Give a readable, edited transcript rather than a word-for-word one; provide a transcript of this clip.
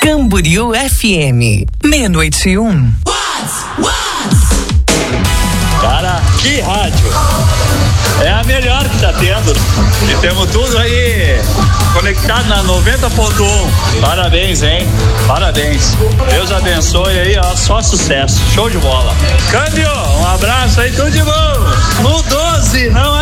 Camboriú FM, 00:01. Cara, que rádio! É a melhor que tá tendo. E temos tudo aí conectado na 90.1. Parabéns, hein? Parabéns. Deus abençoe aí, ó, só sucesso. Show de bola. Câmbio, um abraço aí, tudo de bom. No 12, não é?